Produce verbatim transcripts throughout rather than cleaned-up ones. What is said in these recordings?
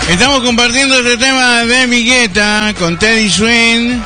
Estamos compartiendo este tema de David Guetta con Teddy Swims,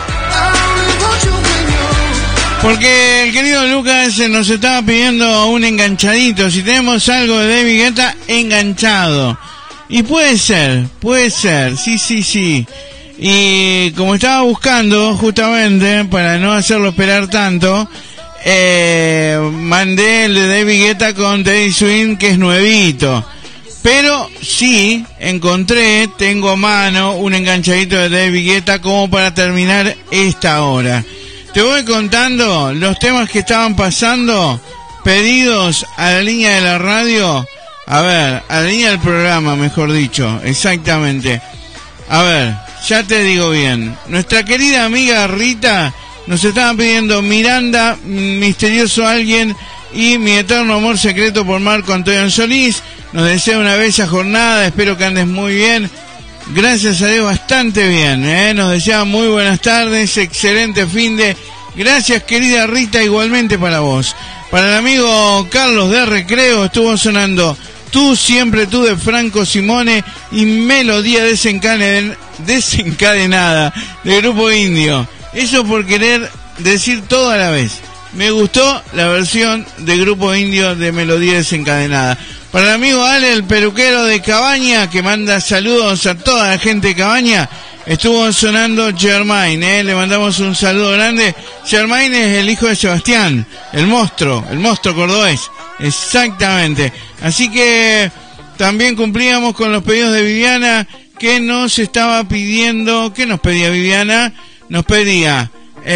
porque el querido Lucas nos estaba pidiendo un enganchadito. Si tenemos algo de David Guetta enganchado, y puede ser, puede ser, sí, sí, sí. Y como estaba buscando justamente para no hacerlo esperar tanto, eh, mandé el de David Guetta con Teddy Swims, que es nuevito. Pero sí, encontré, tengo a mano un enganchadito de David Guetta como para terminar esta hora. Te voy contando los temas que estaban pasando, pedidos a la línea de la radio. A ver, a la línea del programa, mejor dicho, exactamente. A ver, ya te digo bien. Nuestra querida amiga Rita nos estaba pidiendo Miranda, Misterioso Alguien y Mi Eterno Amor Secreto por Marco Antonio Solís. Nos desea una bella jornada, espero que andes muy bien. Gracias a Dios, bastante bien, ¿eh? Nos desea muy buenas tardes, excelente fin de... Gracias, querida Rita, igualmente para vos. Para el amigo Carlos de Recreo estuvo sonando Tú, Siempre Tú de Franco Simone y Melodía desencaden... Desencadenada de Grupo Indio. Eso por querer decir todo a la vez. Me gustó la versión de Grupo Indio de Melodía Desencadenada. Para el amigo Ale, el peluquero de Cabaña, que manda saludos a toda la gente de Cabaña, estuvo sonando Germain, ¿eh? Le mandamos un saludo grande. Germain es el hijo de Sebastián, el monstruo, el monstruo cordobés, exactamente. Así que también cumplíamos con los pedidos de Viviana, que nos estaba pidiendo. ¿Qué nos pedía Viviana? Nos pedía...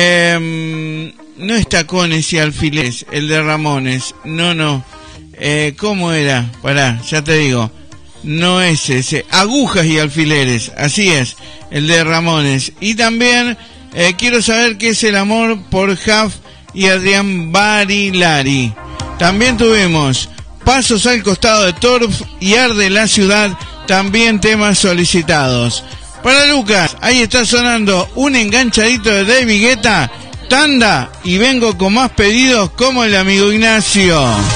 Eh, no es Tacones y Alfileres, el de Ramones, no, no. Eh, ¿Cómo era? Pará, ya te digo. No es ese. Agujas y Alfileres, así es, el de Ramones. Y también eh, quiero saber qué es el amor por Jaf y Adrián Barilari. También tuvimos Pasos al costado de Torf y Arde la ciudad, también temas solicitados. Para Lucas, ahí está sonando un enganchadito de David Guetta, tanda, y vengo con más pedidos como el amigo Ignacio.